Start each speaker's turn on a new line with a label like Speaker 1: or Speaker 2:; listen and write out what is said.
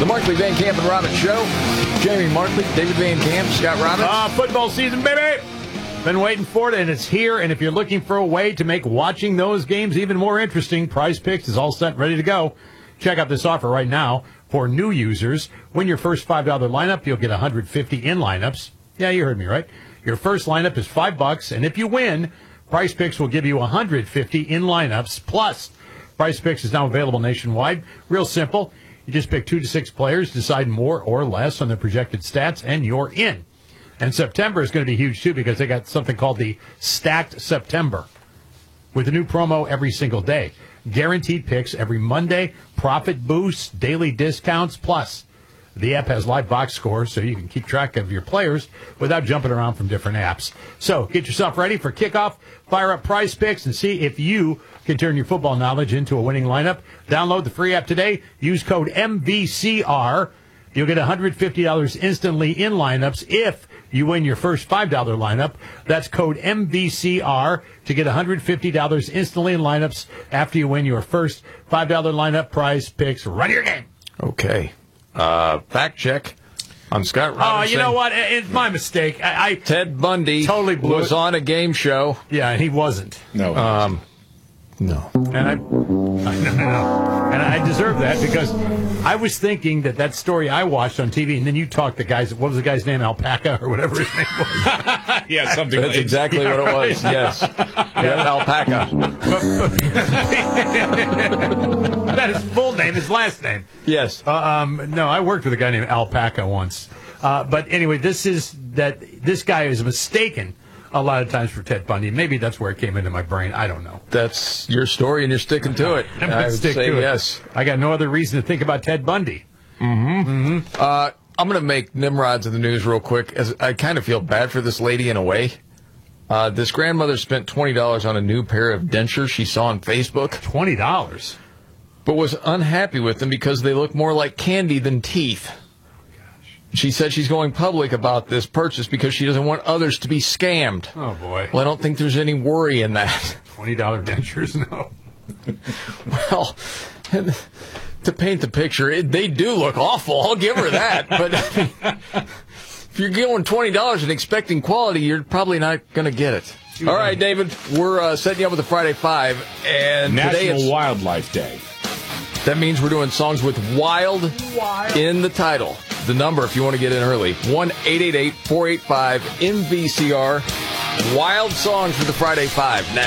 Speaker 1: The Markley, Van Camp, and Robbins Show. Jamie Markley, David Van Camp, Scott Robbins.
Speaker 2: Football season, baby! Been waiting for it, and it's here. And if you're looking for a way to make watching those games even more interesting, Prize Picks is all set and ready to go. Check out this offer right now for new users. Win your first $5 lineup, you'll get 150 in lineups. Yeah, you heard me, right? Your first lineup is $5, and if you win, Prize Picks will give you 150 in lineups. Plus, Prize Picks is now available nationwide. Real simple. You just pick 2 to 6 players, decide more or less on their projected stats, and you're in. And September is going to be huge, too, because they got something called the Stacked September with a new promo every single day. Guaranteed picks every Monday, profit boosts, daily discounts, plus the app has live box scores so you can keep track of your players without jumping around from different apps. So get yourself ready for kickoff, fire up Prize Picks, and see if you can turn your football knowledge into a winning lineup. Download the free app today. Use code MVCR. You'll get $150 instantly in lineups if you win your first $5 lineup. That's code MVCR to get $150 instantly in lineups after you win your first $5 lineup. Prize Picks. Run your game.
Speaker 1: Okay. Fact check on Scott Robinson.
Speaker 2: Oh, you know what? It's my mistake.
Speaker 1: Ted Bundy
Speaker 2: totally
Speaker 1: was on a game show.
Speaker 2: Yeah, and he wasn't.
Speaker 1: No. No.
Speaker 2: And I know. And I deserve that because I was thinking that story I watched on TV, and then you talked the guys. What was the guy's name? Alpaca or whatever his name was.
Speaker 3: Yeah, something.
Speaker 1: That's exactly what it was. Yes. Yeah, Alpaca.
Speaker 2: That is full name, his last name.
Speaker 1: Yes.
Speaker 2: No, I worked with a guy named Alpaca once. But anyway, this guy is mistaken a lot of times for Ted Bundy. Maybe that's where it came into my brain. I don't know.
Speaker 1: That's your story, and you're sticking to it.
Speaker 2: I would say
Speaker 1: yes.
Speaker 2: I got no other reason to think about Ted Bundy.
Speaker 1: I'm going to make Nimrods in the news real quick, as I kind of feel bad for this lady in a way. This grandmother spent $20 on a new pair of dentures she saw on Facebook.
Speaker 2: $20?
Speaker 1: But was unhappy with them because they look more like candy than teeth. She said she's going public about this purchase because she doesn't want others to be scammed.
Speaker 2: Oh, boy.
Speaker 1: Well, I don't think there's any worry in that.
Speaker 2: $20 dentures? No.
Speaker 1: Well, to paint the picture, they do look awful. I'll give her that. But I mean, if you're going $20 and expecting quality, you're probably not going to get it. All right, David, we're setting you up with a Friday 5. And today
Speaker 3: National
Speaker 1: it's
Speaker 3: Wildlife Day.
Speaker 1: That means we're doing songs with wild in the title. The number, if you want to get in early, 1-888-485-MVCR. Wild songs for the Friday 5. Next.